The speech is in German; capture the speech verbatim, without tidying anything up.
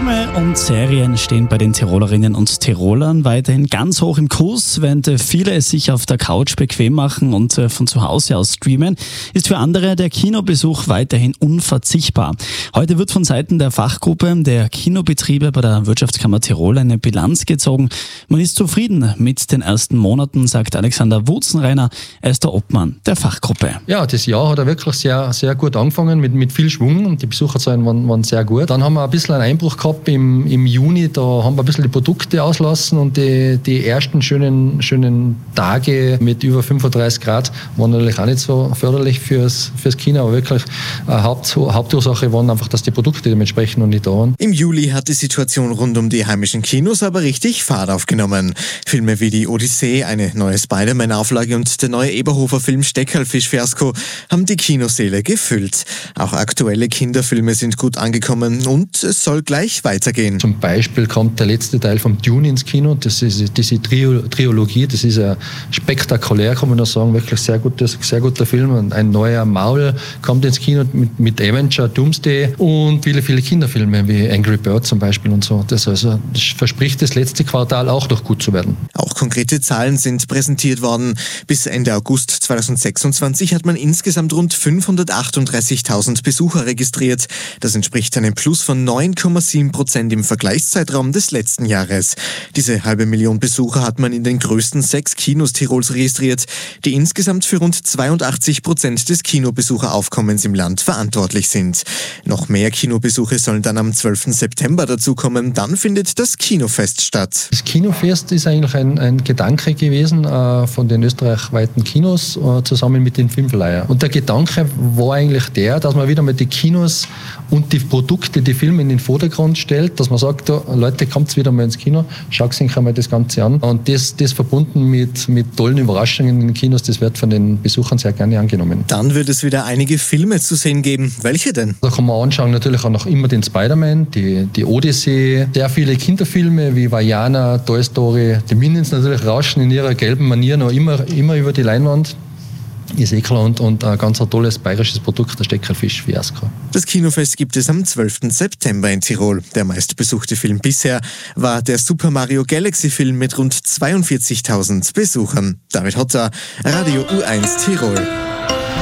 Filme und Serien stehen bei den Tirolerinnen und Tirolern weiterhin ganz hoch im Kurs. Während viele es sich auf der Couch bequem machen und von zu Hause aus streamen, ist für andere der Kinobesuch weiterhin unverzichtbar. Heute wird von Seiten der Fachgruppe der Kinobetriebe bei der Wirtschaftskammer Tirol eine Bilanz gezogen. Man ist zufrieden mit den ersten Monaten, sagt Alexander Wutzenreiner. Er ist der Obmann der Fachgruppe. Ja, das Jahr hat er wirklich sehr, sehr gut angefangen, mit, mit viel Schwung, und die Besucherzahlen waren, waren sehr gut. Dann haben wir ein bisschen einen Einbruch gehabt im, im Juni, da haben wir ein bisschen die Produkte auslassen, und die, die ersten schönen, schönen Tage mit über fünfunddreißig Grad waren natürlich auch nicht so förderlich fürs, fürs Kino, aber wirklich eine Haupt, Hauptursache waren einfach, dass die Produkte dementsprechend noch nicht da waren. Im Juli hat die Situation rund um die heimischen Kinos aber richtig Fahrt aufgenommen. Filme wie die Odyssee, eine neue Spider-Man-Auflage und der neue Eberhofer-Film Steckerlfisch-Fiasko haben die Kinosäle gefüllt. Auch aktuelle Kinderfilme sind gut angekommen und es soll gleich weitergehen. Zum Beispiel kommt der letzte Teil vom Dune ins Kino. Das ist diese Trio, Triologie, das ist ja spektakulär, kann man noch sagen, wirklich sehr gutes, sehr guter Film. Und ein neuer Maul kommt ins Kino mit, mit Avenger, Doomsday und viele, viele Kinderfilme wie Angry Bird zum Beispiel und so. Das, also, das verspricht das letzte Quartal auch noch gut zu werden. Auch konkrete Zahlen sind präsentiert worden. Bis Ende August zweitausendsechsundzwanzig hat man insgesamt rund fünfhundertachtunddreißigtausend Besucher registriert. Das entspricht einem Plus von neun Komma sieben Prozent im Vergleichszeitraum des letzten Jahres. Diese halbe Million Besucher hat man in den größten sechs Kinos Tirols registriert, die insgesamt für rund zweiundachtzig Prozent des Kinobesucheraufkommens im Land verantwortlich sind. Noch mehr Kinobesuche sollen dann am zwölften September dazukommen. Dann findet das Kinofest statt. Das Kinofest ist eigentlich ein, ein Gedanke gewesen äh, von den österreichweiten Kinos äh, zusammen mit den Filmverleihern. Und der Gedanke war eigentlich der, dass man wieder mal die Kinos und die Produkte, die Filme in den Vordergrund stellt, dass man sagt, da, Leute, kommt wieder mal ins Kino, schaut sich einmal das Ganze an. Und das, das verbunden mit, mit tollen Überraschungen in den Kinos, das wird von den Besuchern sehr gerne angenommen. Dann wird es wieder einige Filme zu sehen geben. Welche denn? Da kann man anschauen, natürlich auch noch immer den Spider-Man, die, die Odyssee, sehr viele Kinderfilme wie Vaiana, Toy Story, die Minions natürlich rauschen in ihrer gelben Manier noch immer, immer über die Leinwand. Ist eh klar, und, und ein ganz tolles bayerisches Produkt, der Steckerlfisch-Fiasko. Das Kinofest gibt es am zwölften September in Tirol. Der meistbesuchte Film bisher war der Super Mario Galaxy-Film mit rund zweiundvierzigtausend Besuchern. David Hotter, Radio U eins Tirol.